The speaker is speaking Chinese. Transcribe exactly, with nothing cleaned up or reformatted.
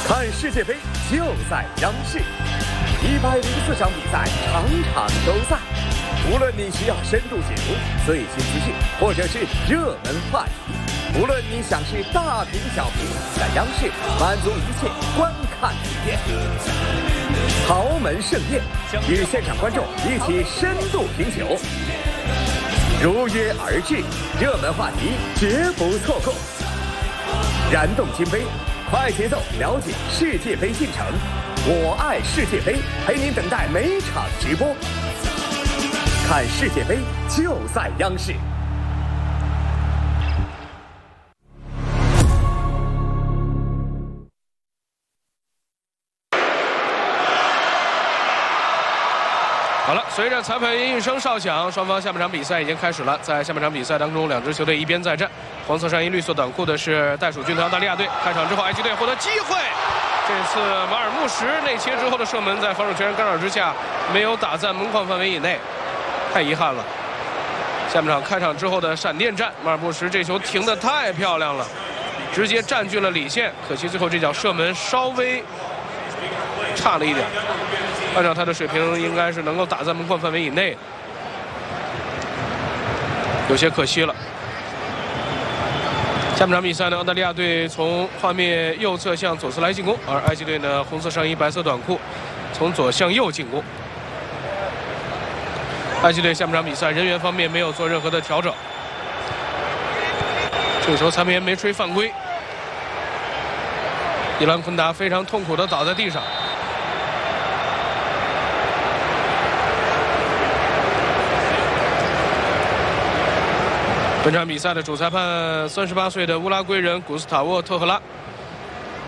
看世界杯就在央视，一百零四场比赛，场场都在。无论你需要深度解读、最新资讯，或者是热门话题，无论你想是大屏小屏，在央视满足一切观看体验。豪门盛宴，与现场观众一起深度品酒，如约而至，热门话题绝不错过。燃动金杯，快节奏了解世界杯进程。我爱世界杯，陪您等待每场直播。看世界杯就在央视。 好了，随着裁判员一声哨响，双方下半场比赛已经开始了。在下半场比赛当中，两支球队一边再战，黄色上衣、绿色短裤的是袋鼠军团澳大利亚队。开场之后，埃及队获得机会，这次马尔穆什内切之后的射门在防守球员干扰之下，没有打在门框范围以内，太遗憾了。下半场开场之后的闪电战，马尔穆什这球停得太漂亮了，直接占据了里线，可惜最后这脚射门稍微差了一点。按照他的水平，应该是能够打在门框范围以内，有些可惜了。下半场比赛呢，澳大利亚队从画面右侧向左侧来进攻，而埃及队呢，红色上衣、白色短裤，从左向右进攻。埃及队下半场比赛人员方面没有做任何的调整。这个时候裁判员没吹犯规，伊兰昆达非常痛苦地倒在地上。本场比赛的主裁判三十八岁的乌拉圭人古斯塔沃·特赫拉